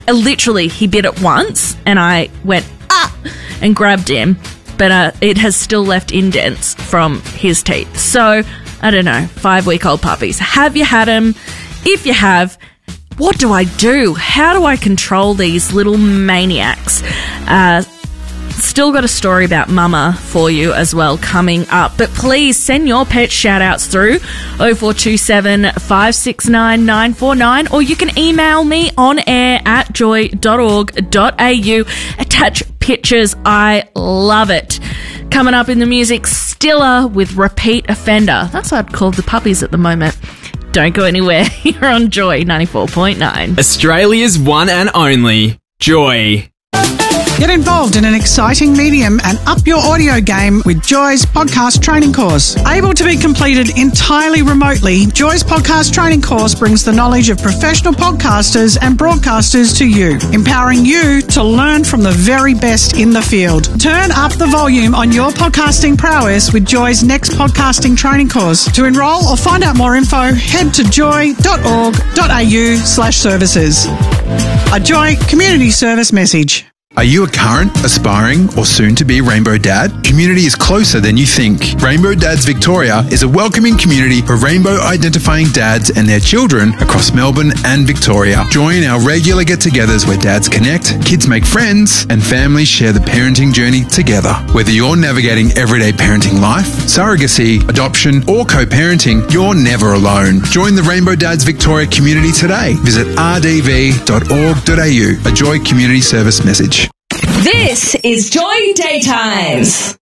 literally, he bit it once, and I went, and grabbed him. But it has still left indents from his teeth. So, I don't know, 5-week-old puppies. Have you had them? If you have, what do I do? How do I control these little maniacs? Still got a story about Mama for you as well coming up. But please send your pet shout-outs through 0427 569 949, or you can email me on air at joy.org.au. Attach pictures. I love it. Coming up in the music, Stiller with Repeat Offender. That's what I'd call the puppies at the moment. Don't go anywhere. You're on Joy 94.9. Australia's one and only Joy. Get involved in an exciting medium and up your audio game with Joy's podcast training course. Able to be completed entirely remotely, Joy's podcast training course brings the knowledge of professional podcasters and broadcasters to you, empowering you to learn from the very best in the field. Turn up the volume on your podcasting prowess with Joy's next podcasting training course. To enrol or find out more info, head to joy.org.au/services. A Joy community service message. Are you a current, aspiring, or soon-to-be Rainbow Dad? Community is closer than you think. Rainbow Dads Victoria is a welcoming community for rainbow-identifying dads and their children across Melbourne and Victoria. Join our regular get-togethers where dads connect, kids make friends, and families share the parenting journey together. Whether you're navigating everyday parenting life, surrogacy, adoption, or co-parenting, you're never alone. Join the Rainbow Dads Victoria community today. Visit rdv.org.au, a Joy community service message. This is Joy Daytimes.